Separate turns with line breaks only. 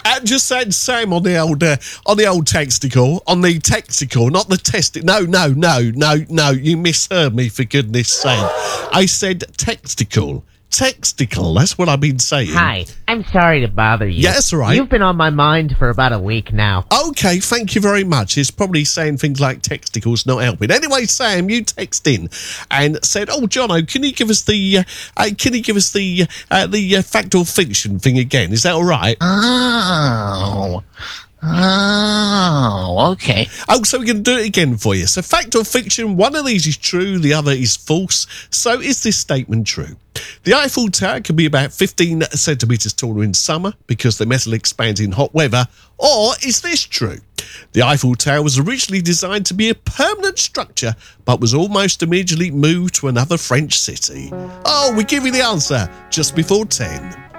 Just saying, Sam, on the old texticle, not the testicle. No, you misheard me, for goodness sake. I said texticle. Texticle, that's what I've been saying.
Hi, I'm sorry to bother you.
Yeah, that's all right.
You've been on my mind for about a week now.
Okay, thank you very much. It's probably saying things like texticles not helping. Anyway, Sam, you text in and said, "Oh, Jono, can you give us the fact or fiction thing again? Is that all right?"
Oh, okay.
Oh, so we're going to do it again for you. So, fact or fiction, one of these is true, the other is false. So, is this statement true? The Eiffel Tower can be about 15 centimetres taller in summer because the metal expands in hot weather. Or is this true? The Eiffel Tower was originally designed to be a permanent structure, but was almost immediately moved to another French city. Oh, we give you the answer just before 10.